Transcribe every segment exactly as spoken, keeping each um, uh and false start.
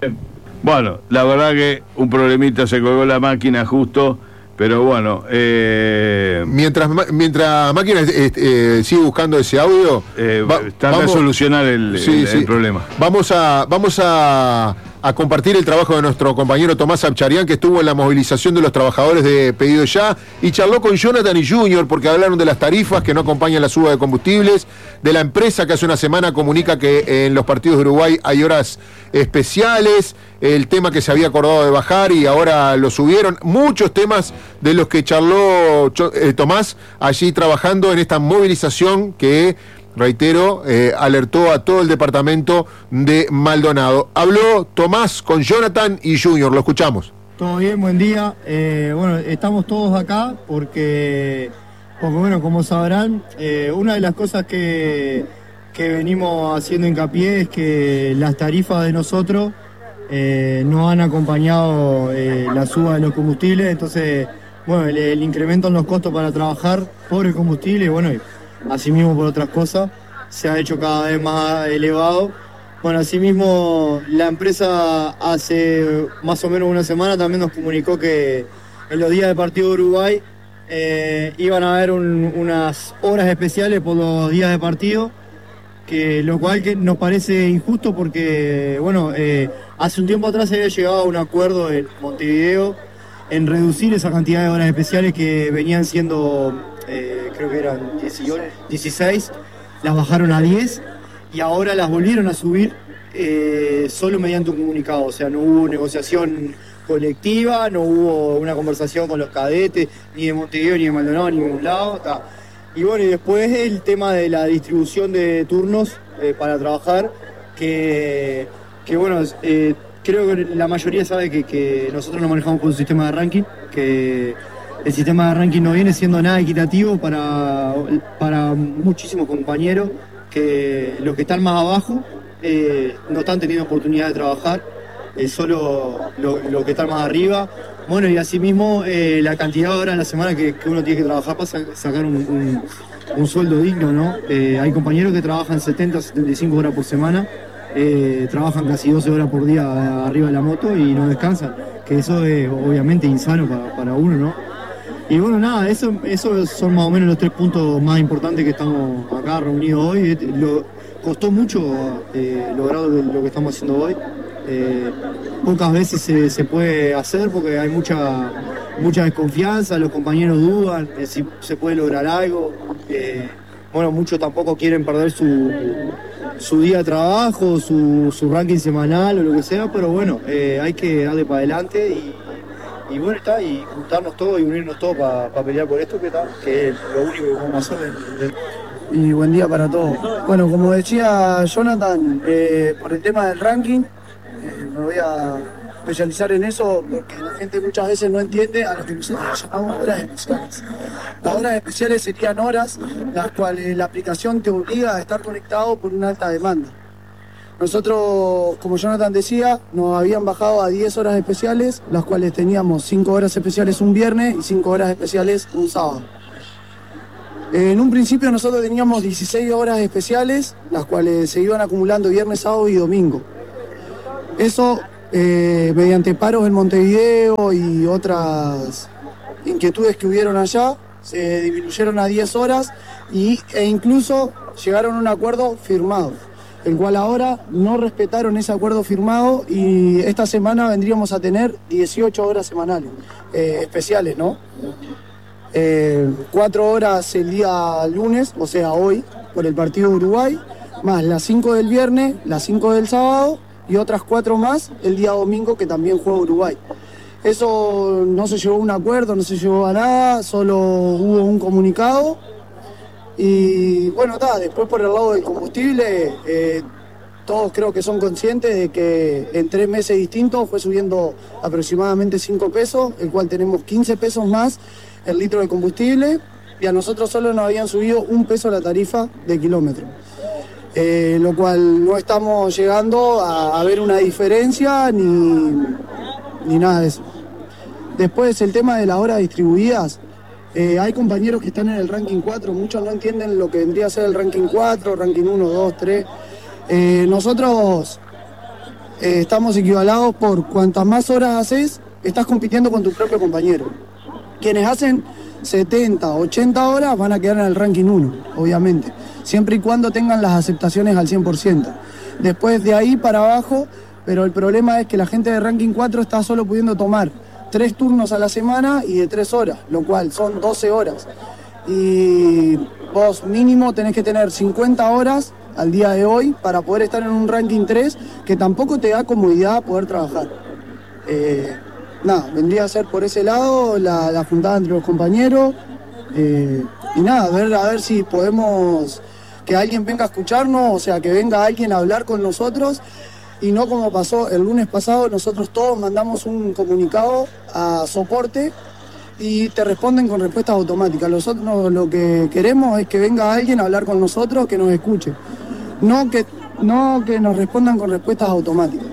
Bueno, la verdad que un problemita, se colgó la máquina justo, pero bueno. Eh, mientras mientras máquina eh, eh, sigue buscando ese audio, eh, va, trata de solucionar el, sí, el, sí. el problema. Vamos a vamos a, a compartir el trabajo de nuestro compañero Tomás Abcharian, que estuvo en la movilización de los trabajadores de Pedido Ya y charló con Jonathan y Junior, porque hablaron de las tarifas que no acompañan la suba de combustibles, de la empresa que hace una semana comunica que en los partidos de Uruguay hay horas especiales, el tema que se había acordado de bajar y ahora lo subieron, muchos temas de los que charló eh, Tomás allí trabajando en esta movilización que, reitero, eh, alertó a todo el departamento de Maldonado. Habló Tomás con Jonathan y Junior, lo escuchamos. Todo bien, buen día. Eh, bueno, estamos todos acá porque, porque bueno, como sabrán, eh, una de las cosas que, que venimos haciendo hincapié es que las tarifas de nosotros eh, no han acompañado eh, la suba de los combustibles, entonces, bueno, el, el incremento en los costos para trabajar por el combustible, bueno, y asimismo por otras cosas, se ha hecho cada vez más elevado. Bueno, asimismo, la empresa hace más o menos una semana también nos comunicó que en los días de partido de Uruguay eh, iban a haber un, unas horas especiales por los días de partido, que lo cual que nos parece injusto porque, bueno, eh, hace un tiempo atrás se había llegado a un acuerdo en Montevideo en reducir esa cantidad de horas especiales que venían siendo, eh, creo que eran dieciséis, las bajaron a diez y ahora las volvieron a subir eh, solo mediante un comunicado, o sea, no hubo negociación colectiva, no hubo una conversación con los cadetes, ni de Montevideo, ni de Maldonado, ni de ningún lado, ta. Y bueno, y después el tema de la distribución de turnos eh, para trabajar, que, que bueno, eh, creo que la mayoría sabe que, que nosotros nos manejamos con un sistema de ranking, que el sistema de ranking no viene siendo nada equitativo para, para muchísimos compañeros, que los que están más abajo eh, no están teniendo oportunidad de trabajar, eh, solo los lo que están más arriba. Bueno, y asimismo eh, la cantidad de horas a la semana que, que uno tiene que trabajar para sacar un, un, un sueldo digno, ¿no? Eh, hay compañeros que trabajan setenta, setenta y cinco horas por semana, eh, trabajan casi doce horas por día arriba de la moto y no descansan, que eso es obviamente insano para, para uno, ¿no? Y bueno, nada, eso, eso son más o menos los tres puntos más importantes que estamos acá reunidos hoy. Lo, costó mucho eh, lograr lo que estamos haciendo hoy. Eh, pocas veces se, se puede hacer porque hay mucha mucha desconfianza, los compañeros dudan de si se puede lograr algo. Eh, bueno, muchos tampoco quieren perder su, su día de trabajo, su, su ranking semanal o lo que sea, pero bueno, eh, hay que darle para adelante y Y bueno, está, y juntarnos todos y unirnos todos para pa pelear por esto, que, está, que es lo único que vamos a hacer. De, de... Y buen día para todos. Bueno, como decía Jonathan, eh, por el tema del ranking, eh, me voy a especializar en eso porque la gente muchas veces no entiende a lo que nosotros llamamos horas especiales. Las horas especiales serían horas las cuales la aplicación te obliga a estar conectado por una alta demanda. Nosotros, como Jonathan decía, nos habían bajado a diez horas especiales, las cuales teníamos cinco horas especiales un viernes y cinco horas especiales un sábado. En un principio nosotros teníamos dieciséis horas especiales, las cuales se iban acumulando viernes, sábado y domingo. Eso, eh, mediante paros en Montevideo y otras inquietudes que hubieron allá, se disminuyeron a diez horas y, e incluso llegaron a un acuerdo firmado, el cual ahora no respetaron ese acuerdo firmado y esta semana vendríamos a tener dieciocho horas semanales, eh, especiales, ¿no? Eh, cuatro horas el día lunes, o sea hoy, por el partido de Uruguay, más las cinco del viernes, las cinco del sábado y otras cuatro más el día domingo que también juega Uruguay. Eso no se llegó a un acuerdo, no se llegó a nada, solo hubo un comunicado. Y bueno, está, después por el lado del combustible, eh, todos creo que son conscientes de que en tres meses distintos fue subiendo aproximadamente cinco pesos, el cual tenemos quince pesos más el litro de combustible, y a nosotros solo nos habían subido un peso la tarifa de kilómetro. Eh, lo cual no estamos llegando a, a ver una diferencia ni, ni nada de eso. Después el tema de las horas distribuidas. Eh, hay compañeros que están en el ranking cuatro, muchos no entienden lo que vendría a ser el ranking cuatro, ranking uno, dos, tres. Eh, nosotros eh, estamos equivalados por cuantas más horas haces, estás compitiendo con tu propio compañero. Quienes hacen setenta, ochenta horas van a quedar en el ranking uno, obviamente, siempre y cuando tengan las aceptaciones al cien por ciento. Después de ahí para abajo, pero el problema es que la gente de ranking cuatro está solo pudiendo tomar tres turnos a la semana y de tres horas, lo cual son doce horas. Y vos mínimo tenés que tener cincuenta horas al día de hoy para poder estar en un ranking tres, que tampoco te da comodidad poder trabajar. Eh, nada, vendría a ser por ese lado la, la juntada entre los compañeros, eh, y nada, a ver, a ver si podemos que alguien venga a escucharnos, o sea, que venga alguien a hablar con nosotros, y no como pasó el lunes pasado, nosotros todos mandamos un comunicado a soporte y te responden con respuestas automáticas. Nosotros lo que queremos es que venga alguien a hablar con nosotros, que nos escuche, no que, no que nos respondan con respuestas automáticas.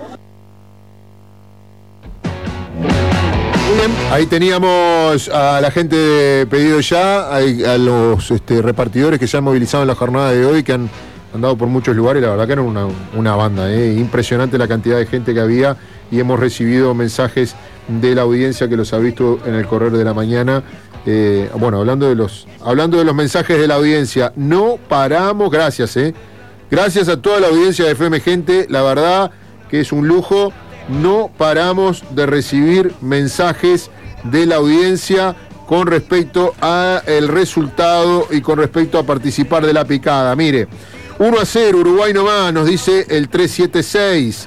Bien, ahí teníamos a la gente de Pedido Ya, a, a los este, repartidores que se han movilizado en la jornada de hoy, que han andado por muchos lugares. La verdad que era una, una banda, ¿eh? Impresionante la cantidad de gente que había, y hemos recibido mensajes de la audiencia que los ha visto en el correr de la mañana. Eh, bueno, hablando de los hablando de los mensajes de la audiencia, no paramos, gracias, ¿eh? Gracias a toda la audiencia de F M Gente, la verdad que es un lujo. No paramos de recibir mensajes de la audiencia con respecto al resultado y con respecto a participar de la picada. Mire, uno a cero, Uruguay nomás, nos dice el tres siete seis.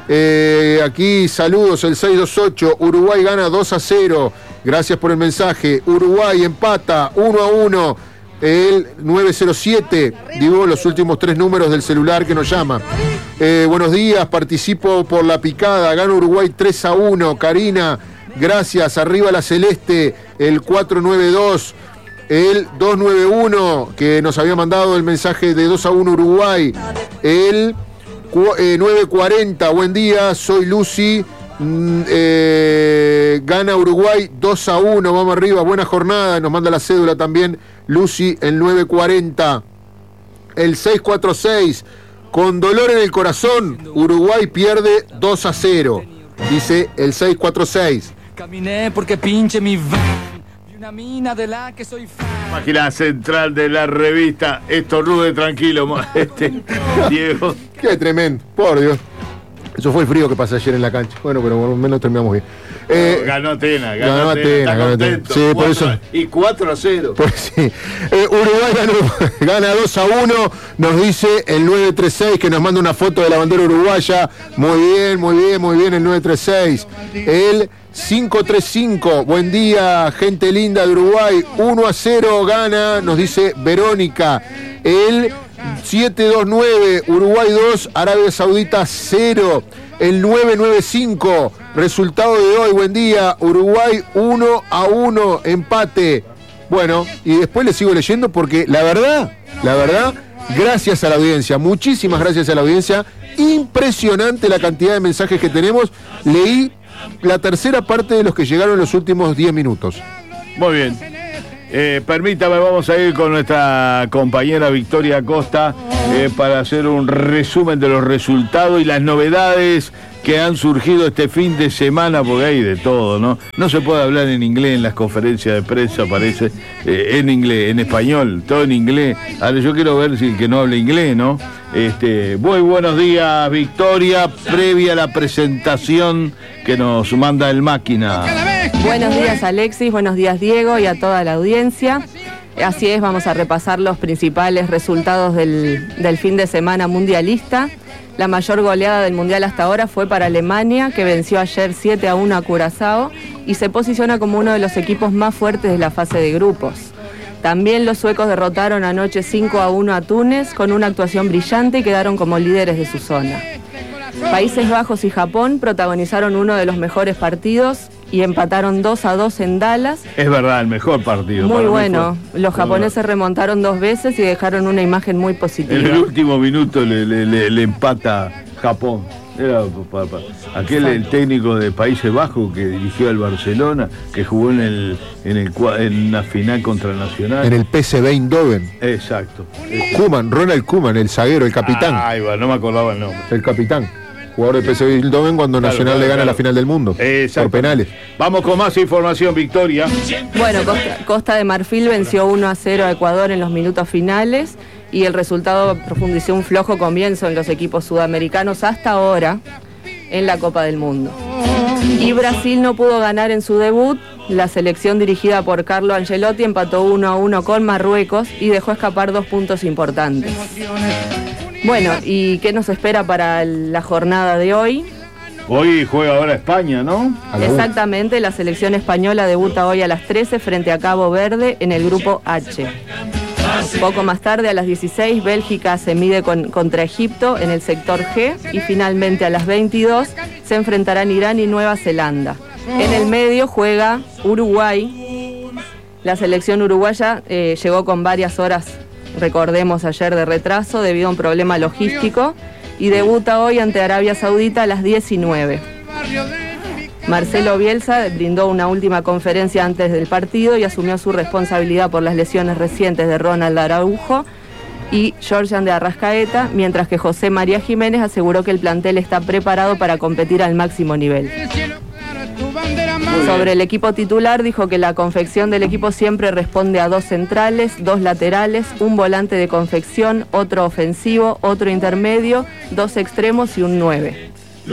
Eh, aquí saludos, el seis dos ocho. Uruguay gana dos a cero. Gracias por el mensaje. Uruguay empata uno a uno. El nueve cero siete, digo los últimos tres números del celular que nos llama. Eh, buenos días, participo por la picada, gana Uruguay tres a uno. Karina, gracias, arriba la celeste, el cuatro nueve dos, el dos nueve uno, que nos había mandado el mensaje de dos a uno Uruguay, el eh, nueve cuarenta, buen día, soy Lucy. Mm, eh, gana Uruguay dos a uno, vamos arriba, buena jornada, nos manda la cédula también Lucy, el nueve cuarenta. El seis cuatro seis, con dolor en el corazón, Uruguay pierde dos a cero, dice el seis cuatro seis. Caminé porque pinche mi van, vi una mina de la que soy fan. Página central de la revista, estornude tranquilo, este, Diego. Qué tremendo, por Dios. Eso fue el frío que pasó ayer en la cancha. Bueno, pero por lo menos terminamos bien. Eh, no, ganó Atena, ganó, ganó Atena, Atena, está ganó contento. Atena. Sí, por eso. Y cuatro a cero. Pues sí. Eh, Uruguay ganó, gana dos a uno, nos dice el nueve tres seis, que nos manda una foto de la bandera uruguaya. Muy bien, muy bien, muy bien el nueve tres seis. El cinco tres cinco, buen día, gente linda de Uruguay. uno a cero gana, nos dice Verónica. El siete dos nueve, Uruguay dos, Arabia Saudita cero. El nueve nueve cinco, resultado de hoy, buen día, Uruguay uno a uno, empate. Bueno, y después le sigo leyendo porque la verdad, la verdad, gracias a la audiencia, muchísimas gracias a la audiencia, impresionante la cantidad de mensajes que tenemos. Leí la tercera parte de los que llegaron en los últimos diez minutos. Muy bien. Eh, permítame, vamos a ir con nuestra compañera Victoria Costa eh, para hacer un resumen de los resultados y las novedades que han surgido este fin de semana, porque hay de todo, ¿no? No se puede hablar en inglés en las conferencias de prensa, parece, eh, en inglés, en español, todo en inglés. Ahora yo quiero ver si el que no habla inglés, ¿no? Este, muy buenos días, Victoria, previa a la presentación que nos manda el máquina. Buenos días, Alexis, buenos días, Diego, y a toda la audiencia. Así es, vamos a repasar los principales resultados del, del fin de semana mundialista. La mayor goleada del Mundial hasta ahora fue para Alemania, que venció ayer siete a uno a Curazao y se posiciona como uno de los equipos más fuertes de la fase de grupos. También los suecos derrotaron anoche cinco a uno a Túnez con una actuación brillante y quedaron como líderes de su zona. Países Bajos y Japón protagonizaron uno de los mejores partidos y empataron dos a dos en Dallas. Es verdad, el mejor partido. Muy bueno. Los japoneses remontaron dos veces y dejaron una imagen muy positiva. En el último minuto le, le, le, le empata Japón. Era pa, pa. aquel el técnico de Países Bajos que dirigió al Barcelona, que jugó en el en el en una final contra Nacional. En el P S V Eindhoven. Exacto. Koeman, Ronald Koeman, el zaguero, el capitán. Ay, va, no me acordaba el nombre. El capitán. jugador de P S V Eindhoven cuando Claro, Nacional claro, le gana claro. la final del mundo. Exacto. Por penales. Vamos con más información, Victoria. Bueno, Costa, Costa de Marfil venció uno a cero a Ecuador en los minutos finales y el resultado profundizó un flojo comienzo en los equipos sudamericanos hasta ahora en la Copa del Mundo. Y Brasil no pudo ganar en su debut. La selección dirigida por Carlo Ancelotti empató uno a uno con Marruecos y dejó escapar dos puntos importantes. Bueno, ¿y qué nos espera para la jornada de hoy? Hoy juega ahora España, ¿no? A la U. Exactamente, la selección española debuta hoy a las trece frente a Cabo Verde en el grupo H. Poco más tarde, a las dieciséis, Bélgica se mide con, contra Egipto en el sector G y finalmente a las veintidós se enfrentarán Irán y Nueva Zelanda. En el medio juega Uruguay. La selección uruguaya eh, llegó con varias horas, recordemos ayer, de retraso debido a un problema logístico y debuta hoy ante Arabia Saudita a las diecinueve. Marcelo Bielsa brindó una última conferencia antes del partido y asumió su responsabilidad por las lesiones recientes de Ronald Araujo y Georgian de Arrascaeta, mientras que José María Jiménez aseguró que el plantel está preparado para competir al máximo nivel. Sobre el equipo titular, dijo que la confección del equipo siempre responde a dos centrales, dos laterales, un volante de confección, otro ofensivo, otro intermedio, dos extremos y un nueve.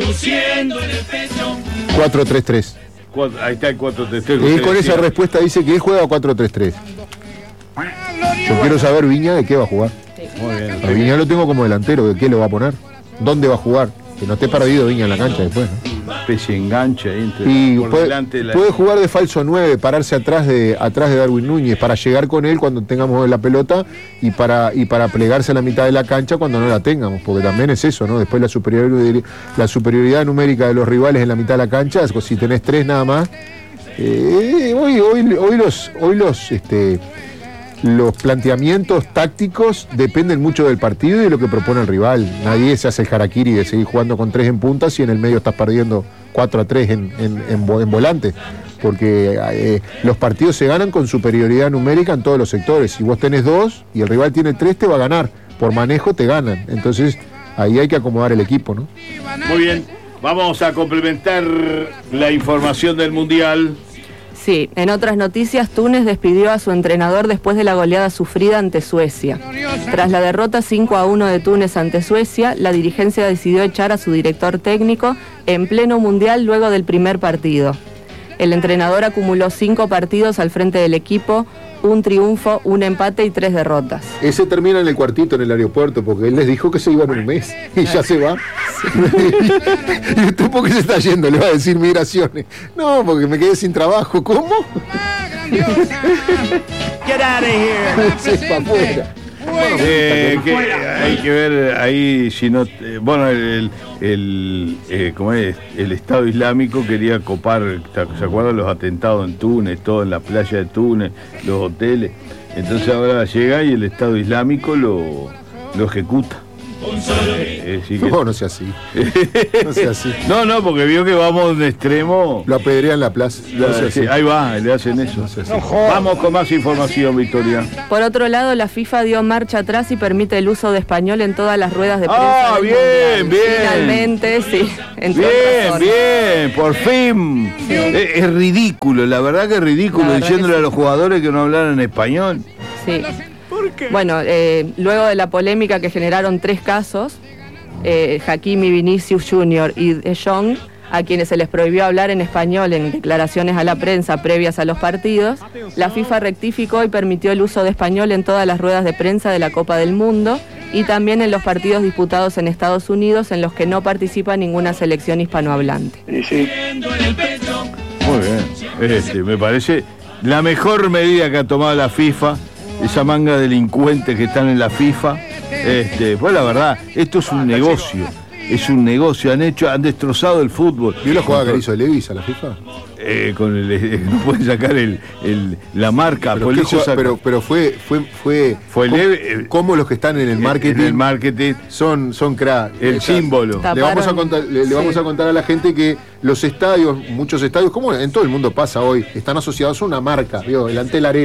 cuatro tres tres. Cuatro- Ahí está el cuatro tres tres. Él con esa respuesta dice que él juega cuatro tres tres. Yo quiero saber, Viña, de qué va a jugar. Muy bien. A Viña lo tengo como delantero, ¿de qué lo va a poner? ¿Dónde va a jugar? Que no esté perdido Viña en la cancha después, ¿no? Especie de enganche ahí entre, Y por puede, delante de la... puede jugar de falso nueve, pararse atrás de atrás de Darwin Núñez para llegar con él cuando tengamos la pelota y para y para plegarse a la mitad de la cancha cuando no la tengamos, porque también es eso, ¿no? Después la superioridad, la superioridad numérica de los rivales en la mitad de la cancha, si tenés tres nada más. Eh, hoy, hoy, hoy los, hoy los, este, los planteamientos tácticos dependen mucho del partido y de lo que propone el rival. Nadie se hace el harakiri de seguir jugando con tres en punta si en el medio estás perdiendo cuatro a tres en, en, en, vo- en volante. Porque eh, los partidos se ganan con superioridad numérica en todos los sectores. Si vos tenés dos y el rival tiene tres, te va a ganar. Por manejo te ganan. Entonces ahí hay que acomodar el equipo, ¿no? Muy bien, vamos a complementar la información del Mundial. Sí, en otras noticias, Túnez despidió a su entrenador después de la goleada sufrida ante Suecia. Tras la derrota cinco a uno de Túnez ante Suecia, la dirigencia decidió echar a su director técnico en pleno Mundial luego del primer partido. El entrenador acumuló cinco partidos al frente del equipo, un triunfo, un empate y tres derrotas. Ese termina en el cuartito en el aeropuerto porque él les dijo que se iba en un mes y ya se va. ¿Y usted por qué se está yendo? Le va a decir migraciones. No, porque me quedé sin trabajo. ¿Cómo? Get out of here. Se va afuera. Eh, que hay que ver ahí si no eh, bueno el, el eh, ¿cómo es? El Estado Islámico quería copar, ¿se acuerdan los atentados en Túnez, todo en la playa de Túnez, los hoteles? Entonces ahora llega y el Estado Islámico lo, lo ejecuta. Eh, así que- No, no sea así. No sea así. no, no, porque vio que vamos de extremo. Lo apedrean en la plaza. No sea así. Sí, ahí va, le hacen eso. No sea así. Vamos con más información, Victoria. Por otro lado, la FIFA dio marcha atrás y permite el uso de español en todas las ruedas de prensa. Ah, del bien, Mundial. bien. Finalmente, sí. entre otras Bien, cosas. bien, por fin. Es, es ridículo, la verdad que es ridículo La verdad diciéndole que a sí. los jugadores que no hablaran español. Sí. Bueno, eh, luego de la polémica que generaron tres casos, eh, Hakimi, Vinicius Junior y De Jong, a quienes se les prohibió hablar en español en declaraciones a la prensa previas a los partidos, la FIFA rectificó y permitió el uso de español en todas las ruedas de prensa de la Copa del Mundo y también en los partidos disputados en Estados Unidos en los que no participa ninguna selección hispanohablante. Muy bien. Este, me parece la mejor medida que ha tomado la FIFA, esa manga de delincuentes que están en la FIFA. Este, pues la verdad, esto es un negocio. Es un negocio, han hecho, han destrozado el fútbol. ¿Vio la jugada que hizo Levis a la FIFA? Eh, con el, eh, no pueden sacar el, el- la marca. Pero, por qué eso jugada- saca- pero, pero fue, fue, fue, Fue ¿cómo, leve, eh, cómo los que están en el marketing, en el marketing, son, son crack. el O sea, símbolo. Ta- Le vamos, a Taparon. contar, le, le Sí. vamos a contar a la gente que los estadios, muchos estadios, como en todo el mundo pasa hoy, están asociados a una marca, ¿vio? El Antel Arena.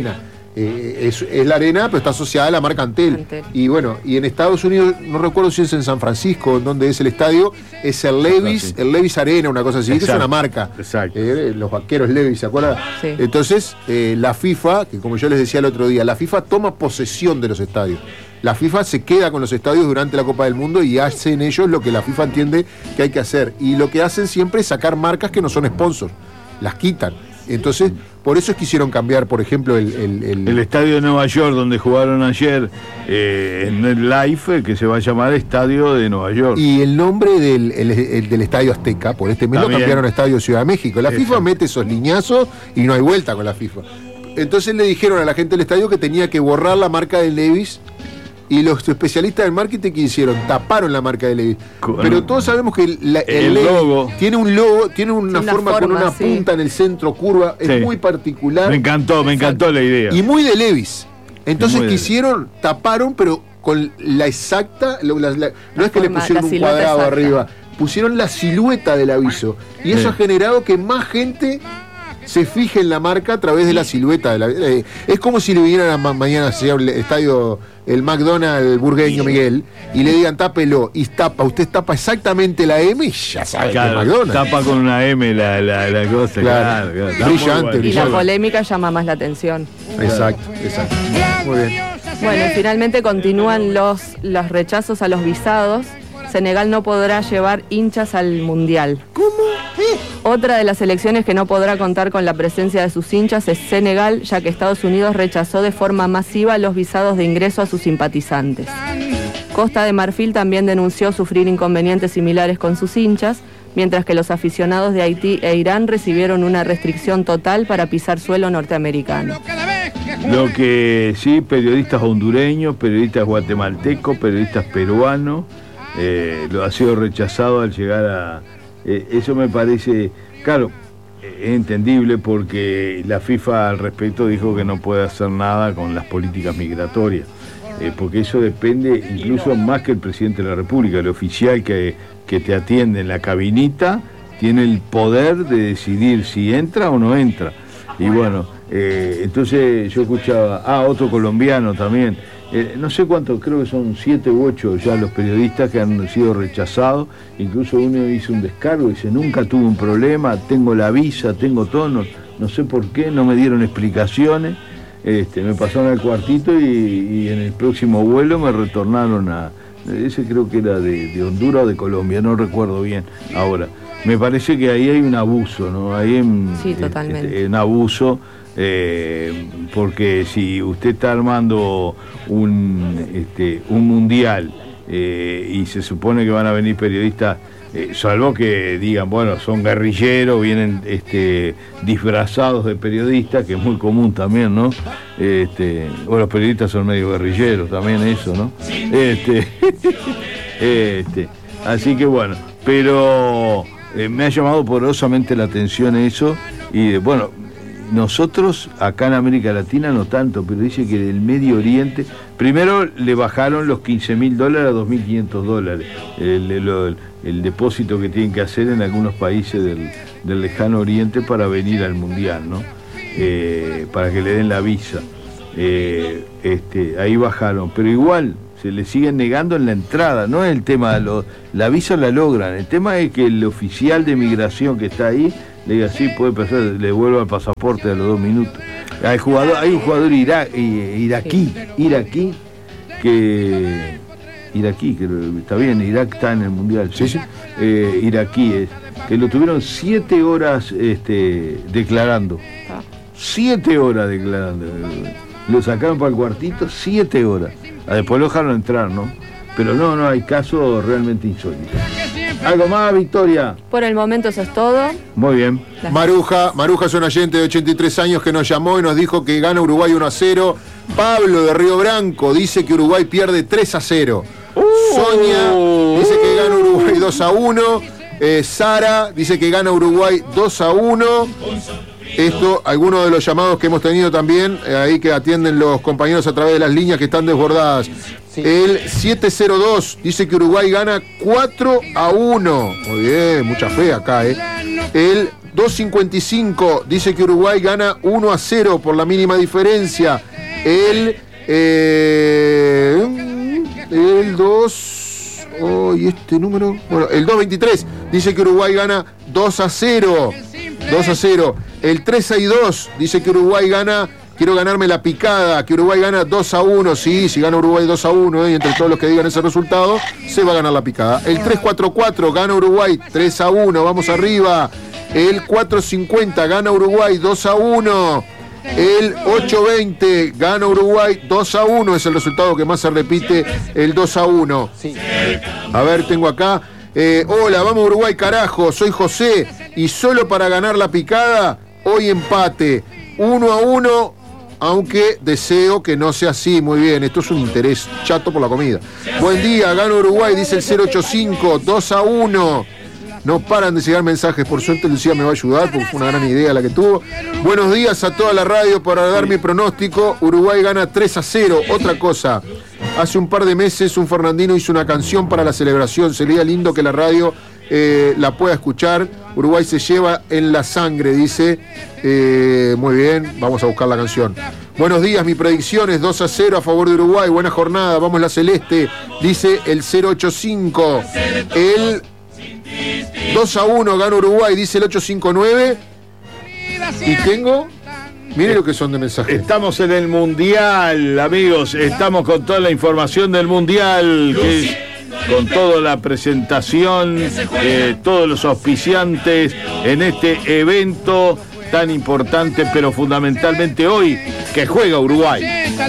eh, es, es la arena, pero está asociada a la marca Antel. Antel. Y bueno, y en Estados Unidos, no recuerdo si es en San Francisco, donde es el estadio, es el Levi's, sí. el Levi's Arena, una cosa así, Exacto. que es una marca. Exacto. Eh, los vaqueros Levi's, ¿se acuerdan? Sí. Entonces, eh, la FIFA, que como yo les decía el otro día, la FIFA toma posesión de los estadios. La FIFA se queda con los estadios durante la Copa del Mundo y hacen ellos lo que la FIFA entiende que hay que hacer. Y lo que hacen siempre es sacar marcas que no son sponsors. Las quitan. Entonces, por eso es que quisieron cambiar, por ejemplo, el... El, el, El estadio de Nueva York, donde jugaron ayer eh, en el Live, que se va a llamar Estadio de Nueva York. y el nombre del, el- el del Estadio Azteca, por este mes lo También. cambiaron a Estadio Ciudad de México. La FIFA Exacto. mete esos liñazos y no hay vuelta con la FIFA. Entonces le dijeron a la gente del estadio que tenía que borrar la marca de Levi's. Y los especialistas del marketing, ¿qué hicieron? Taparon la marca de Levi's. Con- Pero todos sabemos que la- el, El Levi's logo. tiene un logo, tiene una, Una forma, con forma, una sí. punta en el centro, curva, Sí. es muy particular. Me encantó, me encantó la idea. Y muy de Levi's. Entonces Muy de quisieron, taparon, pero con la exacta, lo- la- la- no es que le forma, pusieron la un silueta cuadrado exacta. arriba, pusieron la silueta del aviso. Y eso Sí. ha generado que más gente se fije en la marca a través de la silueta. De la, eh, es como si le vinieran a ma- mañana sea el estadio, el McDonald's burgueño Miguel, y le digan tápelo, y tapa, usted tapa exactamente la M y ya sabe Claro, que es McDonald's. tapa con una M la, la, la cosa, Claro. claro. claro. Está muy Brillante, bueno. Y brillante. la polémica llama más la atención. Exacto, exacto. Muy bien. Bueno, y finalmente continúan los, los rechazos a los visados. Senegal no podrá llevar hinchas al Mundial. ¿Cómo? Otra de las elecciones que no podrá contar con la presencia de sus hinchas es Senegal, ya que Estados Unidos rechazó de forma masiva los visados de ingreso a sus simpatizantes. Costa de Marfil también denunció sufrir inconvenientes similares con sus hinchas, mientras que los aficionados de Haití e Irán recibieron una restricción total para pisar suelo norteamericano. Lo que sí, periodistas hondureños, periodistas guatemaltecos, periodistas peruanos, eh, lo ha sido rechazado al llegar a... eh, eso me parece, claro, eh, es entendible porque la FIFA al respecto dijo que no puede hacer nada con las políticas migratorias, eh, porque eso depende incluso más que el presidente de la República, el oficial que, que te atiende en la cabinita tiene el poder de decidir si entra o no entra. Y bueno, eh, entonces yo escuchaba, ah, otro colombiano también, eh, no sé cuántos, creo que son siete u ocho ya los periodistas que han sido rechazados, incluso uno hizo un descargo, dice, nunca tuve un problema, tengo la visa, tengo todo, no, no sé por qué, no me dieron explicaciones, este, me pasaron al cuartito y, y en el próximo vuelo me retornaron a, ese creo que era de, de Honduras o de Colombia, no recuerdo bien ahora. Me parece que ahí hay un abuso, ¿no? Hay un, Sí, totalmente. este, un abuso, eh, porque si usted está armando un, este, un mundial eh, y se supone que van a venir periodistas, eh, salvo que digan, bueno, son guerrilleros, vienen este, disfrazados de periodistas, que es muy común también, ¿no? Este, o los periodistas son medio guerrilleros, también eso, ¿no? Este, este, así que bueno, pero... Eh, me ha llamado poderosamente la atención eso y eh, bueno, nosotros acá en América Latina no tanto, pero dice que del Medio Oriente, primero le bajaron los quince mil dólares a dos mil quinientos dólares, el, el, el, el depósito que tienen que hacer en algunos países del, del lejano Oriente para venir al Mundial, ¿no? Eh, para que le den la visa. Eh, este, ahí bajaron, pero igual se le siguen negando en la entrada, no es el tema, lo, la visa la logran, el tema es que el oficial de migración que está ahí le diga, sí, puede pasar, le devuelva el pasaporte a los dos minutos. Hay, jugador, hay un jugador ira, eh, iraquí, iraquí, que iraquí, que está bien, Irak está en el Mundial, sí, sí. Eh, iraquí es, que lo tuvieron siete horas este, declarando, siete horas declarando, lo sacaron para el cuartito, siete horas. Después lo dejaron entrar, ¿no? Pero no, no, hay casos realmente insólitos. ¿Algo más, Victoria? Por el momento eso es todo. Muy bien. Gracias. Maruja, Maruja es un oyente de ochenta y tres años que nos llamó y nos dijo que gana Uruguay uno a cero. Pablo de Río Branco dice que Uruguay pierde tres a cero. Uh, Sonia dice que gana Uruguay dos a uno. Eh, Sara dice que gana Uruguay dos a uno. Esto, algunos de los llamados que hemos tenido también, eh, ahí que atienden los compañeros a través de las líneas que están desbordadas. Sí. El siete cero dos dice que Uruguay gana cuatro a uno. Muy bien, mucha fe acá, ¿eh? El doscientos cincuenta y cinco dice que Uruguay gana uno a cero por la mínima diferencia. El, eh, el dos, oh, y este número, bueno, el dos veintitrés dice que Uruguay gana dos a cero. dos a cero. El tres sesenta y dos dice que Uruguay gana, quiero ganarme la picada, que Uruguay gana dos a uno. Sí, si gana Uruguay dos a uno, eh, y entre todos los que digan ese resultado, se va a ganar la picada. El tres cuarenta y cuatro gana Uruguay tres a uno, vamos arriba. El cuatro cincuenta gana Uruguay dos a uno. El ocho veinte gana Uruguay dos a uno, es el resultado que más se repite, el dos a uno. Sí. A ver, tengo acá. Eh, hola, vamos Uruguay, carajo, soy José y solo para ganar la picada, hoy empate, uno a uno, aunque deseo que no sea así. Muy bien, esto es un interés chato por la comida. Buen día, gana Uruguay, dice el cero ochenta y cinco, dos a uno. No paran de llegar mensajes, por suerte Lucía me va a ayudar porque fue una gran idea la que tuvo. Buenos días a toda la radio para dar mi pronóstico. Uruguay gana tres a cero. Otra cosa, hace un par de meses un fernandino hizo una canción para la celebración. Sería lindo que la radio eh, la pueda escuchar. Uruguay se lleva en la sangre, dice. Eh, muy bien, vamos a buscar la canción. Buenos días, mi predicción es dos a cero a favor de Uruguay. Buena jornada, vamos la celeste, dice el cero ochenta y cinco. El dos a uno gana Uruguay, dice el ocho cincuenta y nueve. Y tengo, miren lo que son de mensajes. Estamos en el Mundial, amigos. Estamos con toda la información del Mundial, que es, con toda la presentación, eh, todos los auspiciantes en este evento tan importante, pero fundamentalmente hoy, que juega Uruguay.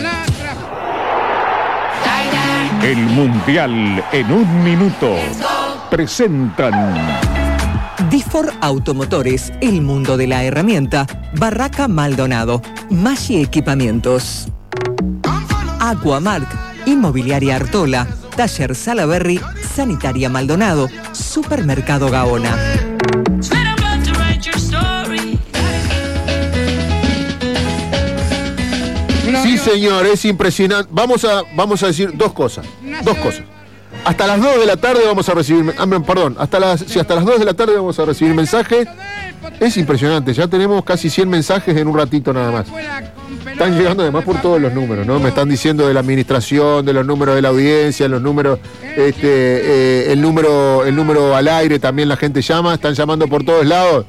El Mundial en un minuto. Presentan Difor Automotores, el mundo de la herramienta. Barraca Maldonado, Maggi Equipamientos. Aquamark, Inmobiliaria Artola, Taller Salaberry, Sanitaria Maldonado, Supermercado Gaona. Sí, señor, es impresionante. Vamos a, vamos a decir dos cosas. Dos cosas. Hasta las dos de la tarde vamos a recibir, ah, perdón, hasta las, sí, hasta las dos de la tarde vamos a recibir mensajes. Es impresionante, ya tenemos casi cien mensajes en un ratito nada más. Están llegando además por todos los números, ¿no? Me están diciendo de la administración, de los números de la audiencia, los números, este, eh, el número, el número al aire también la gente llama, están llamando por todos lados.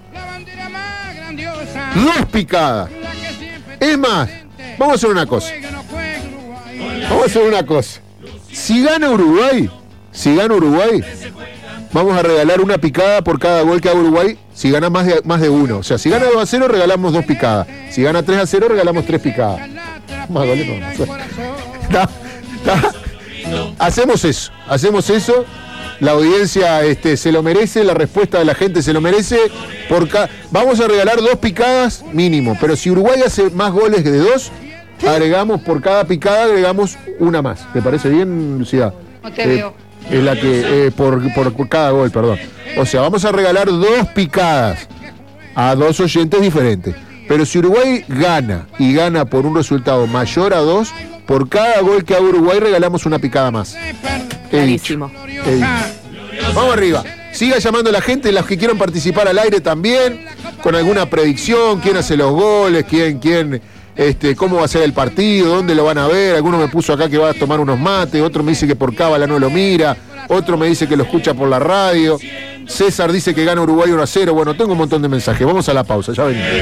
Dos picadas. Es más, vamos a hacer una cosa. Vamos a hacer una cosa. Si gana Uruguay, si gana Uruguay, vamos a regalar una picada por cada gol que haga Uruguay. Si gana más de, más de uno. O sea, si gana dos a cero, regalamos dos picadas. Si gana tres a cero, regalamos tres picadas. Más goles no. ¿Está? ¿Está? Hacemos eso. Hacemos eso. La audiencia este, se lo merece. La respuesta de la gente se lo merece. Por ca- Vamos a regalar dos picadas mínimo. Pero si Uruguay hace más goles de dos, agregamos por cada picada, agregamos una más. ¿Te parece bien, Lucía? No te eh, veo. Es la que, eh, por, por, por cada gol, perdón. O sea, vamos a regalar dos picadas a dos oyentes diferentes. Pero si Uruguay gana y gana por un resultado mayor a dos, por cada gol que haga Uruguay regalamos una picada más. He dicho, he dicho. Vamos arriba. Siga llamando a la gente, los que quieran participar al aire también, con alguna predicción, quién hace los goles, quién, quién, este, cómo va a ser el partido, dónde lo van a ver. Alguno me puso acá que va a tomar unos mates, otro me dice que por cábala no lo mira, otro me dice que lo escucha por la radio. César dice que gana Uruguay uno a cero. Bueno, tengo un montón de mensajes. Vamos a la pausa, ya venimos.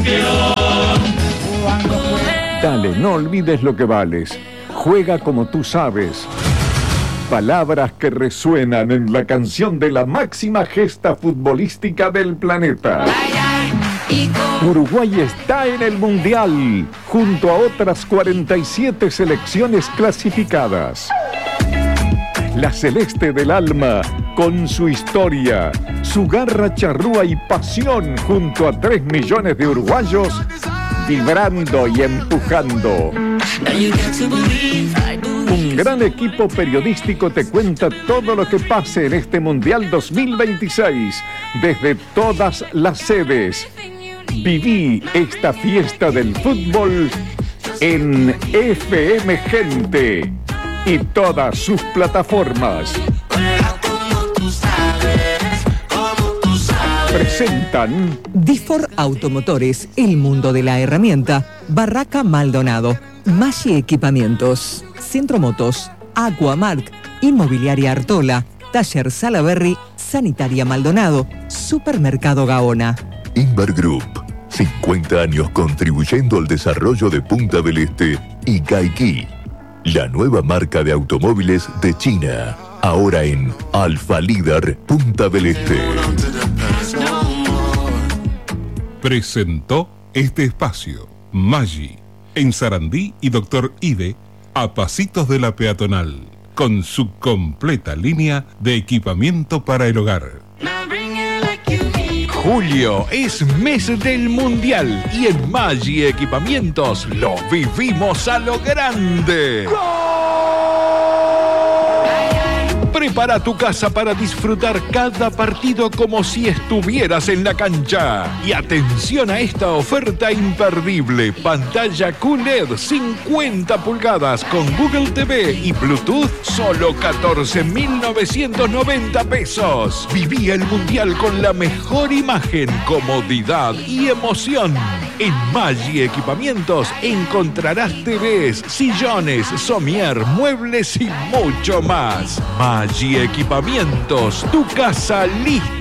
Dale, no olvides lo que vales. Juega como tú sabes. Palabras que resuenan en la canción de la máxima gesta futbolística del planeta. Uruguay está en el Mundial, junto a otras cuarenta y siete selecciones clasificadas. La celeste del alma, con su historia, su garra charrúa y pasión, junto a tres millones de uruguayos, vibrando y empujando. Un gran equipo periodístico te cuenta todo lo que pase en este Mundial dos mil veintiséis, desde todas las sedes. Viví esta fiesta del fútbol en F M Gente y todas sus plataformas. Presentan Difor Automotores, el mundo de la herramienta. Barraca Maldonado, Maggi Equipamientos, Centro Motos, Aquamark, Inmobiliaria Artola, Taller Salaberry, Sanitaria Maldonado, Supermercado Gaona. Inver Group, cincuenta años contribuyendo al desarrollo de Punta del Este y Caikí, la nueva marca de automóviles de China, ahora en Alfa Líder Punta del Este. Presentó este espacio Maggi, en Sarandí y Doctor Ide, a pasitos de la peatonal, con su completa línea de equipamiento para el hogar. Julio es mes del Mundial y en Maggi Equipamientos lo vivimos a lo grande. Prepara tu casa para disfrutar cada partido como si estuvieras en la cancha. Y atención a esta oferta imperdible. Pantalla Q L E D cincuenta pulgadas con Google T V y Bluetooth, solo catorce mil novecientos noventa pesos. Viví el Mundial con la mejor imagen, comodidad y emoción. En Maggi Equipamientos encontrarás T Vs, sillones, somier, muebles y mucho más. Maggi Equipamientos, tu casa lista